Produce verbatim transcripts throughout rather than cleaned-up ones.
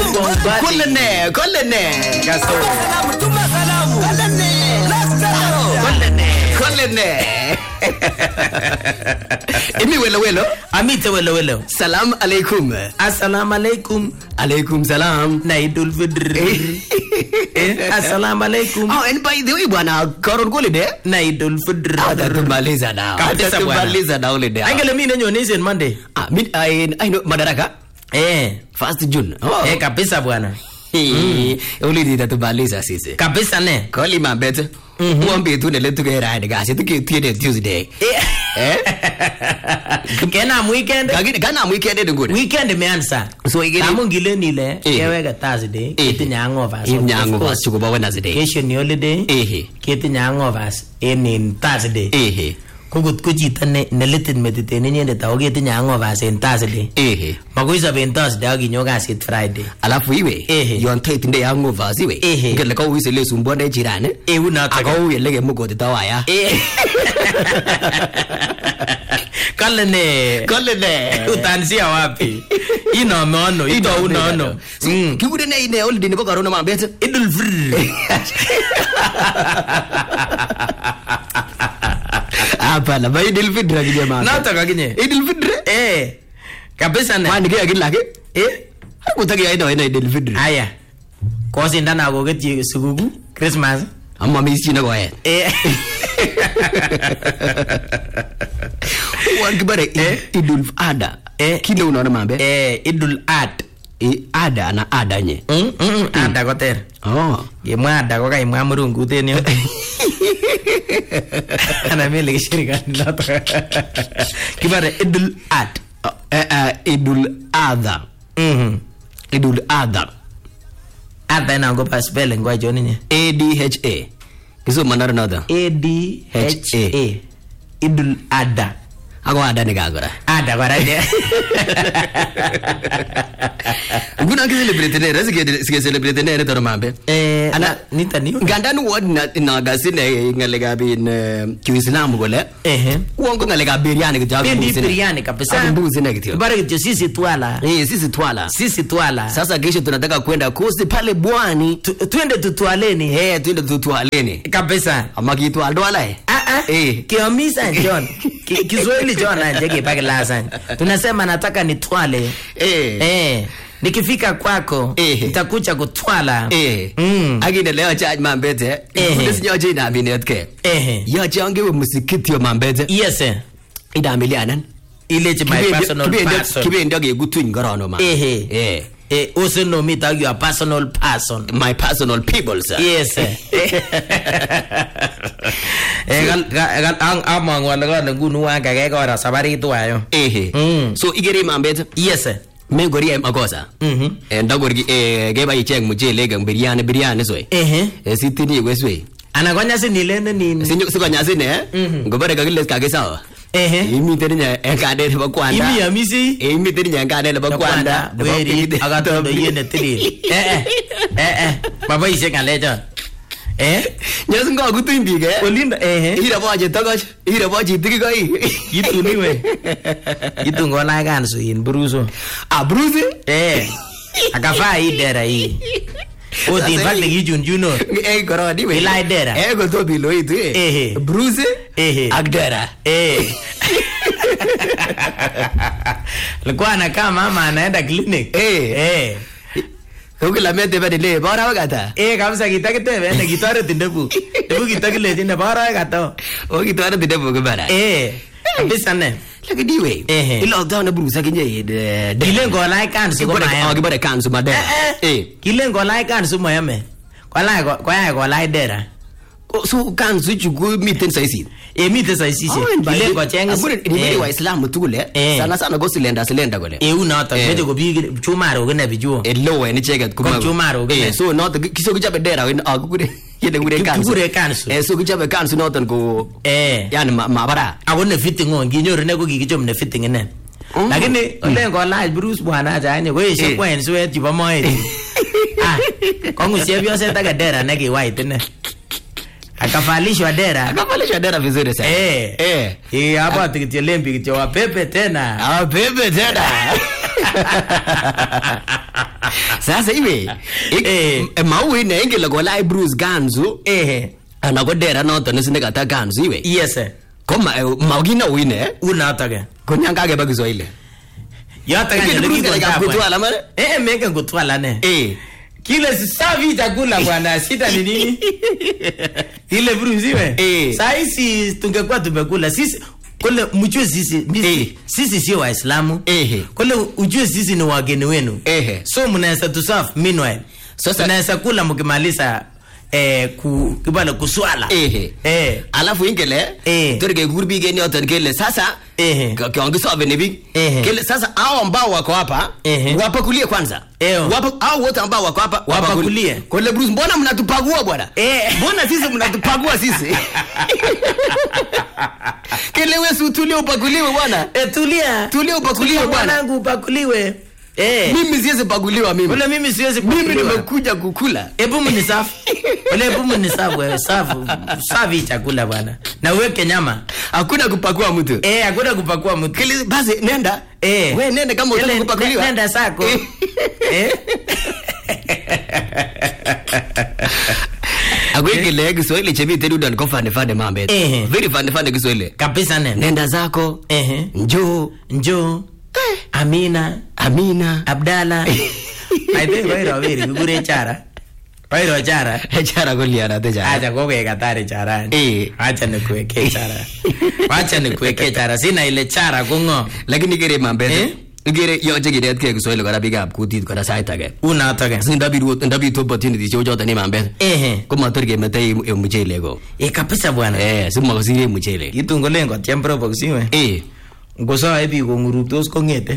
Kolene, kolene. Kaso. Salamu, tuma salamu. Kolene. Kolene, kolene. Imi welo welo. Amite welo welo. Salam alaikum. Assalamu alaikum. Alaikum salam. Naidul Fitr. Eh, assalamu alaikum. Oh, and by the way, bwana, koron gole de? Naidul Fitr. Tumaliza now. Kabisa bwana. Tumaliza now le de. Angela mimi nanyo nisi on Monday. Ah, min I I know Madaraka. Eh, First June. Oh. eh kabisa bwana. Mm. Uli dita tumaliza sisi. Kabisa ne. Koli mabete. Mwambi tu nele tuke ride gasi tuke tiede Tuesday. Eh? Kena weekend. Kagini kana weekend de ngure. Weekend imeanza. So igeni Amungile nile keweka Thursday, kiti nyangovas. Nyangovas chukuba Wednesday. Kesho ni holiday. Ehe. Kiti nyangovas in Thursday. Ehe. Kugut kuchita ne nelitin metiteni nyende ta ogeti nyangovas in Thursday. Ehe. Makuisa ben Thursday aginyoga sit Friday. Alafu iwe. Ehe. Yon tait nde yangovas iwe. Ehe. Ngele ka uise le sumbonde jirane. E una Ako uye lege mugoti tawaya. Eh. Kalene. Kolene. Utansia wapi? Ino nono, ito unono. Mm. Kigude ne ine holiday ni boko arona mambete. Idul Fitr. Apa la ba Idul Fitr gidi ma. Nata kaginye. Idul Fitr. Eh. Kabisa ne. Kwani kia gila ke? Eh. Hapo taki aida ina Idul Fitr. Aya. Kosi ndana gogeti sugugu Christmas. Amma mi china ko eh. Eh. Wan kibare Idul Ada. Eh. Kile unaona mambe? Eh, Idul Ad. E ada na ada nye. Mm, mm, ada koter. Oh. Yemwa ada ko kai mwa murungu tenyo. Ana mele shirika ndoto. Kibare Idul Ad. Eh eh Idul Adha. Mhm. Idul Adha. Ada na go pa spelling kwa joni nye. A D H A. Kiso manara nada. A D H A. Idul Adha. Ako ada ni gagora. Ada baraje. Guna ki celebrate ne, rasi ki ki celebrate ne toro mambe. Eh ana nita ni. Ganda nu wod na na gasine ngalega bin Kiislamu gole. Eh. Wongo ngalega biryani kitabu. Bendi biryani kabisa. Mbuzi na kitio. Bara kitio sisi twala. Eh sisi twala. Sisi twala. Sasa kesho tunataka kwenda kosi pale Bwani. Twende tutwaleni. Eh twende tutwaleni. Kabisa. Ama kitu aldwala eh. Ah ah. Eh. Kiamisa John. Kiswahili John anjege pake lasan. Tunasema nataka nitwale. Eh. Eh. Nikifika kwako eh. nitakuja kutwala. Eh. Mm. Agine leo charge mambete. Eh. Ndisi nyoje na binetke. Eh. Ya change we musikiti yo mambete. Yes eh. Idamilianan. Ile je my personal person. Kibe ndoge gutu ngorono ma. Eh. Eh. Eh, also know me that you are personal person. My personal people, sir. Yes, sir. Eh, gal gal ang amang wala ka ngunu wa ka ka ora sabari tu ayo. Eh. Mm. So igeri mambete. Yes, sir. Me gori am agosa. Mhm. Eh ndagori eh geba icheng mujele ga biryani biryani so. Eh. Eh sitini weswe. Anagonya sinilene nini? Sinyo sikonya sine. Ngobare kagile kagesawa. Eh. Imi terinya engade ne bakwanda. Imi amisi. Imi terinya engade ne bakwanda. Weri agato do yene tiri. Eh eh. Eh baba ise kalejo. Eh? Nyas ngo gutu imbige. Olinda eh. Ira baje tagach. Ira baje tigigai. Yitu niwe. Yitu ngona gansu in bruzo. Ah bruzi? Eh. Akafa idera hii. O di fact that you you know. Eh goro di we. Ilai dera. Eh go to bilo itu eh. Eh. Bruzi? Eh. Agdera. Eh. Likuwa anakaa mama anaenda clinic. Eh. Eh. Huko la mete bade le bara wakata. Eh kabisa kitake vende gitare tindebu. Debu kitake le tinde bara wakata. O kitare tindebu ke bara. Eh. Kabisa ne. Lagi diwe. Eh. Ilo down na bruza kinye de. Kilengo like kan su Kibare ah kibare kan su made. Eh. Kilengo like kan su moyame. Kwa like kwa ya kwa like dera. So kan su chugu miten saisi. E mite saisi. Kilengo chenga. Abure ni Waislamu tugule. Sana sana go silenda silenda gole. E una ta meje go bi chumaro gane bijuo. E lowe ni cheget kuma. Chumaro gane. So not kiso kijabe dera win agure. Yede gure kan. Gure kan su. Eh so kijabe kan su notan go. Eh. Yani mabara. Agone fitting on ginyor ne go gigichom ne fitting ne. Lakini ole go live Bruce bwana aja ne go ishe kwen so eti ba moe. Ah. Kongu siebyo seta gadera ne ki white ne. Akafalishwa dera. Akafalishwa dera vizuri sana. Eh. Eh. Eh hapa tikitie lembi kitia wa pepe tena. Ah pepe tena. Sasa iwe Eh. maui ne ingele ko lai Bruce Ganzo Eh. ana ko dera noto nesine kata Ganzo iwe. Yes. eh. Koma maugina uine Unato ke. konyanga ke Kiswahili. Yote Ingele kanya Bruce ligi kale kutwala mare. Eh, meke kutwala ne. Eh. Kile si savi chakula bwana, shida ni nini? Ile Bruce iwe. Eh. Saisi tungekuwa tumekula sisi kule mjue sisi misi, Eh. sisi sio Waislamu. Eh. Kule ujue sisi ni wageni wenu. Eh. So mnaweza tuserve meanwhile. Sasa- mnaweza kula mkimaliza eh ku kibala kuswala. Eh. Eh. Alafu ingele Eh. turke gurbi geni yote kele sasa Eh. kiongi sove ni big Eh. kele sasa hao ambao wako hapa Eh. wapakulie kwanza. Eh. Wapa hao wote ambao wako hapa Wapakulie. Kole Bruce mbona mnatupagua bwana? Eh. Mbona sisi mnatupagua sisi? Kele wewe si utulie upakuliwe bwana. Eh, tulia. Tulia upakuliwe bwana. Mwanangu upakuliwe. Eh. Mimi siwezi pakuliwa mimi. Wala mimi siwezi Mimi kupakuliwa. nimekuja kukula. Ebu mnisafu. Wala ebu mnisafu wewe, safu. Safi chakula bwana. Na uweke nyama. Hakuna kupakua mtu. Eh, hakuna kupakua mtu. Kile basi nenda. Eh. Wewe nenda kama unataka Ele- kupakuliwa. ne- Nenda sako. Eh. Eh. Agwekele Kiswahili chebi tedu dan ko fane fane mambe. Eh. Very fane fane Kiswahili. Kabisa ne. Nenda zako. Eh. Njoo. Njoo. Amina. Amina. Abdalla. Aide wairo veri kugure chara. Wairo chara. Chara goliana te chara. Acha goge katari chara. Eh. Acha nikuweke chara. Acha nikuweke chara. Sina ile chara kungo. Lakini kire mambe. Eh? Kire yoche kidet ke Kiswahili kora bigap kutit kora sait age. Una toke. Sinda biru ndabi to opportunity cho jota ni mambe. Eh. Koma torge mete e mchele go. E kabisa bwana. Eh, simo kosire mchele. Kitu ngolengo tiembro boxiwe. Eh. Ngoso ebi konguruptos kongete.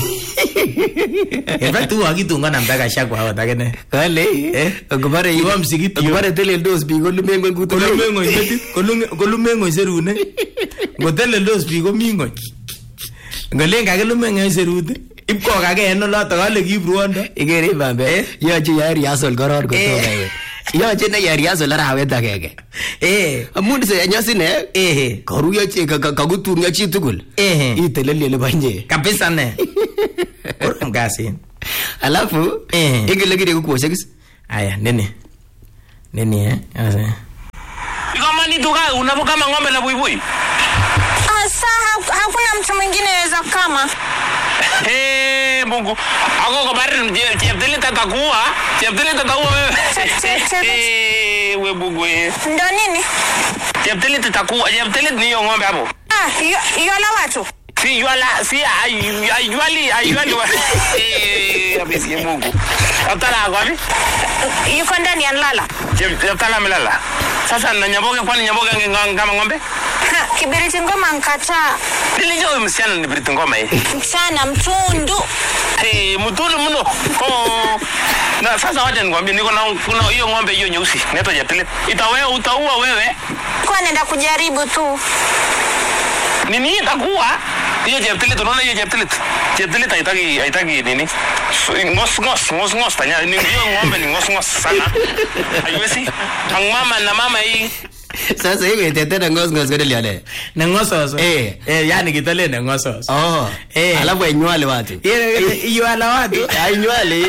Eba tu akitunga namtaka shakwa hawa takene. Kale. Eh? Kubare Iwa msikiti. Kubare tele dos bi golumengo kutu. Kolumengo imeti. Kolumengo iserune. Ngotele dos bi komingo. Ngolenga kelumengo iserute. Ipko kage eno loto kale kibruondo. Igere mambe. Yoche ya riasol koror ko Eh. tobe. Yoche na ya riasol arawet agege. Eh. Amun se nyasine Eh. koru yoche kagutur chi tugul. Eh. Itelele le banje. Kabisa ne. Kurang gasin. Alafu Eh. ingele gide ku kosegis. Aya, nini? Nini eh? Asa. Kama ni tuka unapokama ng'ombe na buibui. Asa ha- hakuna mtu mwingine anaweza kama. Eh, Mungu. Ako kwa bari cheptele tatakuwa. Cheptele tatakuwa wewe. Che- che- Eh, we Mungu eh. Ndo nini? Cheptele tatakuwa. Cheptele ni hiyo ng'ombe hapo. Ah, yo- yola watu. Si yuala, si ay- ayuali, ayuali wa. Eh, abisi Mungu. Atala wapi? Yuko ndani anlala. Atala amelala. Sasa na Nyamboge, kwani Nyamboge ange kama ng'ombe? Ha, kibiriti ngoma nkataa. Nilijua huyu msichana ni Biriti Ngoma hii. Mchana mtundu. Eh, mtulu mno. Oh. Na sasa wacha nikwambie niko na kuna hiyo ng'ombe hiyo nyeusi. Inaitwa Jeptele. Itawewe utaua wewe. Kwa nenda kujaribu tu. Nini itakuwa? Hiyo Jeptele tunaona hiyo Jeptele. Jeptele haitaki haitaki nini? So, ngos ngos ngos ngos tanya. Ni hiyo ng'ombe ni ngos ngos sana. Haiwezi. Ang mama na mama hii. Sasa hivi tete na ngos ngos kode liale. Na ngososo. Eh. Eh, yani kitale na ngososo. Oh. Eh. Alafu enywale watu. Yeye iyo ala watu. Enywale.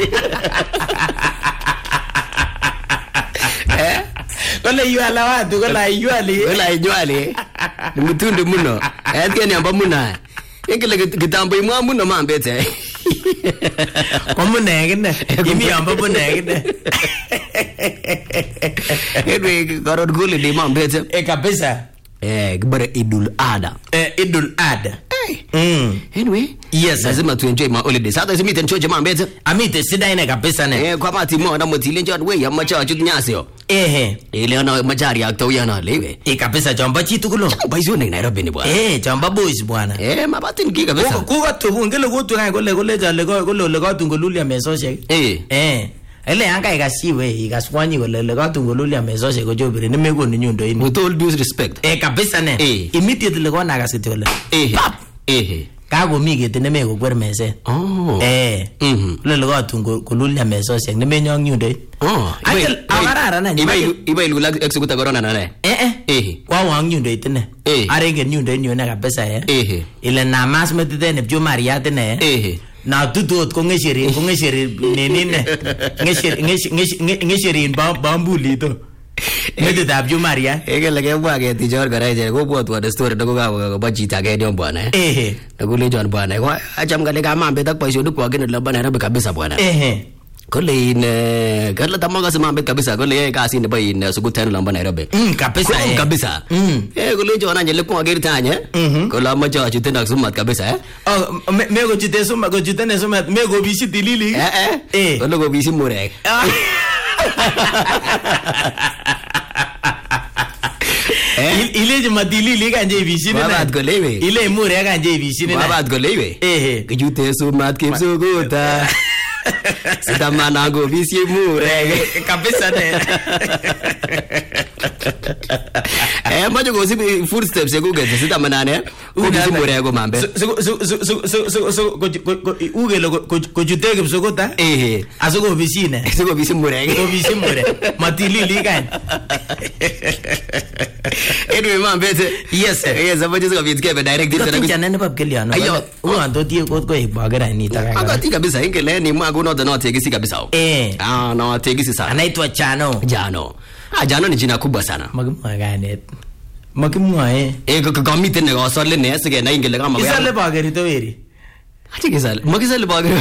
Eh? Kole iyo ala watu, kole iyo ali. Wala enywale. Ni mtundu muno. Etke ni amba muna. Ingele kitambo imwa muno mambete. Kwa munegine. Imi amba munegine. Edwe karod gule di mambete. Eh, kabisa. Eh, kibare Idul Adha. Eh, Idul Adha. Mm. Anyway, Yes. lazima tu enjoy my holiday. Sasa simi tencho jamaa mbete. Amite sida ine kabisa ne. Eh, kwa mati mo na motile njot we ya macha chut nyasio. Eh. Ile na machari akto yana lewe. Eh, kabisa chomba chitu kulo. Baizo ni Nairobi ni bwana. Eh, chomba boys bwana. Eh, mabati ni kabisa. Kuka tu ngele kutu ngai kole kole jale kole le katu ngolulia mesoshe. Eh. Eh. Ele anga ikasiwe ikaswanyi kole le katu ngolulia mesoshe ko jobire ne mego ni nyundo ini. With all due respect. Eh, kabisa ne. Eh. Immediately kona kasiti kole. Eh. Pap. Eh. Kago mi kete ne mego kwer mese. Oh. Eh. Mhm. Le le katu ngolulia mesoshe ne menyong nyundo. Oh. Angel agarara na Iba iba ilula exekuta corona na ne. Eh eh. Eh. Kwa wang nyundo itene. Eh. Arenge nyundo inyo na kabisa eh. Eh. Ile na mas metete ne pjo mariate ne. Eh. Na tutot ko ngesheri ko ngesheri nini ne. Ngesheri ngesheri ngesheri bambuli to. Metit ab Jumaria. Ekele kebwa ketichor kora ichek kobwotwo the story ndoko kakobo chito age nyon bwana. Ehe. Nakulenjon bwana ko acham ngalekab mambet ak boisionik kwak en olebo Nairobi kabisa bwana. Ehe. Kole in kale tamakase mambet kabisa kole yae kasit nebo in sukuten olebo Nairobi. Mm kabisa eh. Kabisa. Eh kulenjon anye lekwa akerta anye. Kole amache achuten ak sumat kabisa eh. Oh me ko chute sumat ko chuten sumat me ko bisi tilili. Eh eh. Kole ko bisi murek. Ile madilili kanje bisi ne. Babat kolewe. Ile mure kanje bisi ne. Babat kolewe. Eh. Kijute sumat kipsukuta. Sitamana go bisi mure. Kabisa ne. Eh majo go sibi footsteps ekuge sitamana ne. Bisi mure go mambe. So so so so so so uge lo ko jute kipsukuta. Eh. Aso bisi ne. Aso bisi mure. Go bisi mure. Madilili kan. Anyway, man, better. Yes, sir. Yes, I'm just going to get a direct dito. Ito na pa kailan. Ayo, uwan to tiyo ko ko ibagara ni ta. Aga tika bisa ingele ni mwago no no tegisi kabisa. Eh. Ah, no tegisi sana. Anaitwa Jano. Jano. Ah, Jano ni jina kubwa sana. Magmwa ganet. Magmwa eh. Eh ko komite ne go sole ne sige na ingele kama. Isale bagari to weri. Ati kisale. Magisale bagari.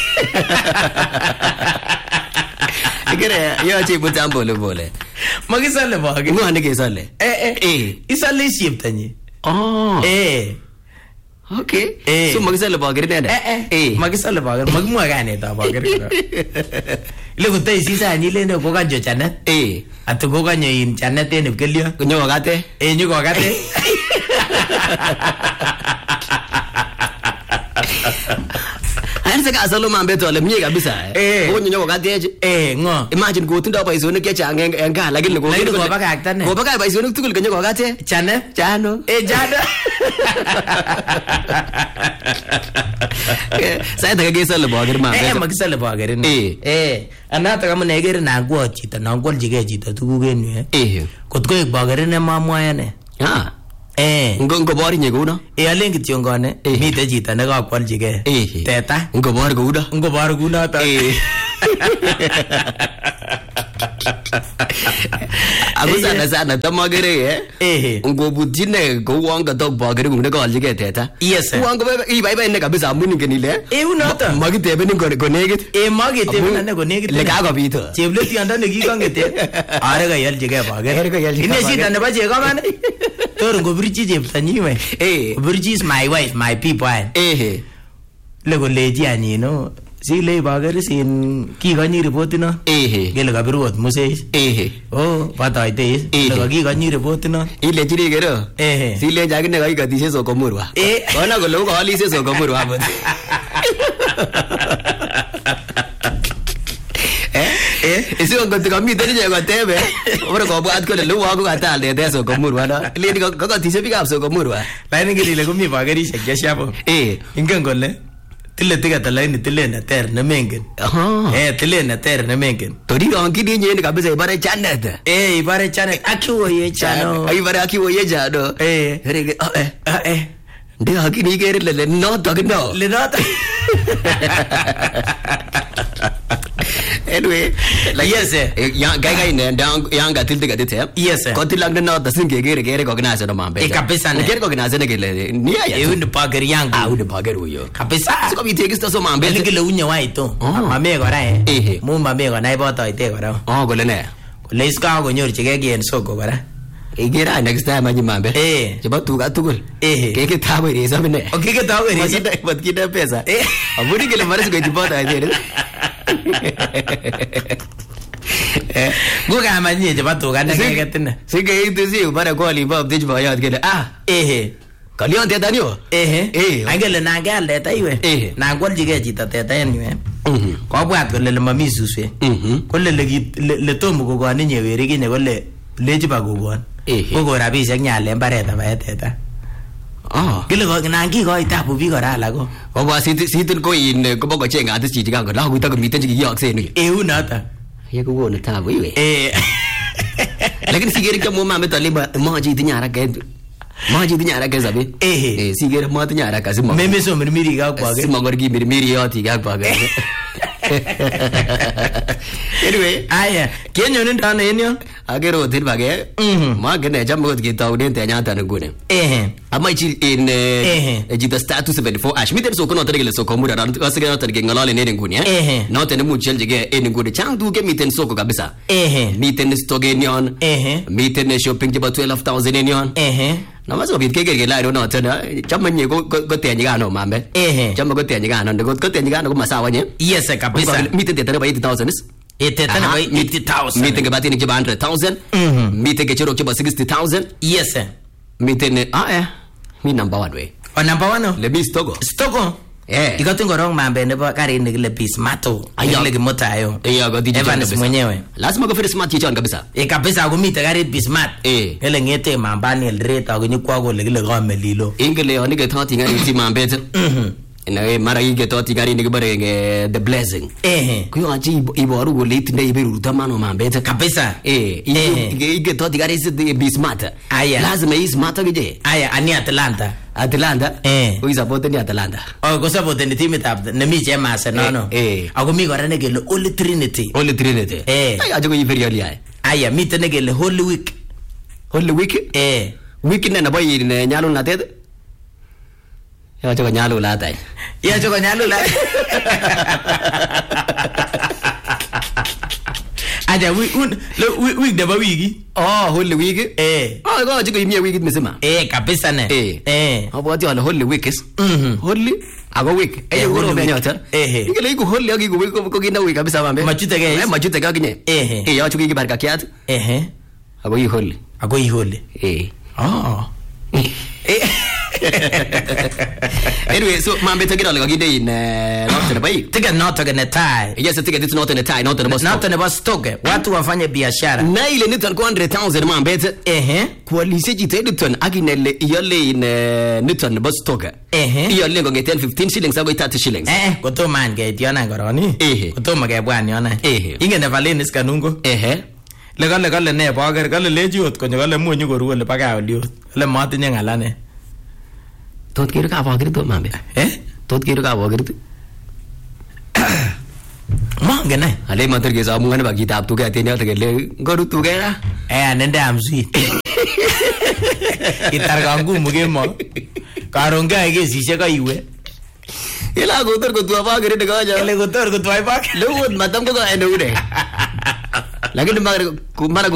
Kere yo chi butambo le bole. Magisale bagari. Ngo ane kisale. Eh eh. Eh. Isale ship tanyi. Oh. Eh. Okay. Eh. So magisale bagari ne. Eh eh. Eh. Magisale bagari. Magmwa ganet ta bagari. Ile ko tai sisa ni le ne ko kanjo Janet. Eh. Atu ko kanyo in Janet en kelio. Nyo gate. Eh nyo gate. Anse ka solo mambe to le mie kabisa eh ko nyonyo gateje eh ngo imagine go tindo boisionik che chang en ga lakini go ko ko bakakta ne go bakay boisionik tugul kenyo go gate chane chano eh jado sai daga ge solo boger mambe eh magisale boger ne eh anata kama neger na go chito na gol jige chito tuguk en yu eh kot ko boger ne mamwae ne ah eh ngo ngo bor nye guno eh alen kityo ngone mite chito ne ka kwaljige teta ngo bor gudo ngo bor guno ta eh Aku sana sana tamagere eh ngo butine go wanga dog bagere ngunde kwaljige teta yes wanga ba i bai bai ne kabisa muni kenile eh unota magitebe ni go negit eh magitebe ne go negit le ka go bito cheble ti anda ne gi kangete are ga yaljige bagere are ga yaljige ine si dan ba je ga man tor go birchi je tanyi we eh birchi is my wife my people eh le go leji ani no si le bagere sin ki ganyi report no eh gele ga birwot museis eh oh pata ite le ga ki ganyi report no ile chiri gero eh si le jagine ga ikati se soko murwa eh ona go lo go ali se soko murwa but eh isi on gotti kammi tani je gotebe ora go bad ko le lo wa go ata le de soko murwa no le go go ti se pick up soko murwa la ni gele ko mi bageri se ya shapo eh ingen golle tille tiga talaini tille na ter na mengen eh tille na ter na mengen tori ron kidi nye ni kabisa ibare Janet eh ibare Janet akiwo ye chano ai ibare akiwo ye jado eh rege eh eh ndi hakini gere le no to no le no anyway like yes ya gai gai ne down yang ga tilde ga dite yes ko tilang no da sin ge gere gere ko gna se no mambe e kapesa ne gere ko gna se ne gele ni ya e un pager yang ah un pager uyo kapesa so bi tegi sto so mambe le gele unya wa ito mame go ra eh mu mame go nai boto ite go ra oh gole ne le iska go nyor chige gen soko go ra e gera next time aji mambe eh je ba tu ga tugul eh ke ke tawo re sa ne o ke ke tawo re sa bat ki da pesa eh abudi gele maris go jibota ite eh buga manye je batu ga ne ke tinne sige itu si bara ko ali bab dij ba yad gele ah eh kalion te danio eh eh angele na gal de taiwe eh na gol jige jita te ta enwe mhm ko bwat ko le mami suswe mhm ko le le tomu ko gani nyewere gi ne ko le leji ba go gon ko go rabi se nyale bare ta ba teta ah kile ko na ngi ko itabu bi ko ra la ko ko ba sit sit ko in ko ba chenga ta chi ga ko la ku ta ko mi ten ji yok se ni e unata ye ko wona ta we we eh lakini sigeri kama mama to liba maji tinyara ke Maji tinya haraka sabi. Eh. Eh sigere ma tinya haraka sima. Meme so mirmiri ga kwa ge. Sima gorgi mirmiri yoti ga kwa ge. Anyway, aya, kenyo ni ndana enyo. Agero tin bage. Ma gene jam got ki taw den tanya tan gune. Eh. Ama chi in jita status seventy-four ash. Miten so kono tadegele so komura ran kasige na tadege ngalale ne ngune eh. Na tene mu chelje en ngune chang du ke miten so ko kabisa. Eh. Miten stoge nyon. Eh. Miten shopping jiba twelve thousand nyon. Eh. Na maso bit ke ke la do no tena chama nye ko ko tenye ga no mambe. Eh. Chama ko tenye ga no ko ko tenye ga no ko masawa nye. Yes kabisa. Miten tete ba eighty thousand is. Ete tana ba eighty thousand. Miten ke batini jiba one hundred thousand. Miten ke chero jiba sixty thousand. Yes. Miten ah eh. Mi number one we. O number one. Le bi stogo. Stogo. Eh. Iko ngorong mambe nebo kari ni le Bismato. Ile kimota ayo. Eh ya godi Evans mwenyewe. Lazima go smart chichon kabisa. Eh kabisa kumita kari Bismart. Eh. Ele ngete mambani el reta go ni kwa go le le game lilo. Ingele oni ke thati ngari ti mambe. Mhm. Na mara ige thati ngari ni bare nge the blessing. Eh. Kuyo achi iboru go late ndai beru tamano mambe kabisa. Eh. Ige ige thati ngari is the Bismart. Aya. Lazima is smart gije. Aya ani Atlanta. Atlanta eh we support ni Atlanta oh go support ni team tab ne mi je ma se no no eh ago mi gore ne gele Holy Trinity Holy Trinity eh ay ajo yi feri ali ay aya mi te ne gele Holy Week Holy Week eh week ne na boy ne nyalo na ted ya ajo nyalo la tai ya ajo nyalo la aja week un week de ba wiki oh Holy Week eh oh go ajo mi week misema eh kabisa ne eh eh hapo ati wala Holy Week is mhm Holy ago week eh go be nyota eh ingele iko Holy agi go week ko gina week kabisa mambe machute ge eh machute ga ginye eh eh ya ajo ki barka kiat eh ago yi Holy ago yi Holy eh oh eh anyway so mambe tagira le gide in not the bay tiga not gonna tie yes tiga it's not in a tie not in a bus not in a bus toge watu wafanye biashara na ile ni tan one hundred thousand mambe eh kwa lise jite ton aginelle yole in niton bus toge eh yole ngeten fifteen shillings ago thirty shillings eh koto man ge diona goroni eh koto mage bwan yona eh ingene valenis kanungo eh le gale gale ne bager gale leji ot konyo gale munyu goru le paga oliot le matinye ngalane tot kiro ka bager to mambe eh tot kiro ka bager to mange ne ale mater ke samu ngane bagi tap tu ke tene te le goru tu ke eh nende amsi itar gangu muge mo karonga ge sise ka iwe ila gotor ko tu bager de ga ja ele gotor ko tu ai bak le wot matam ko ene ude lagi de mager ku mara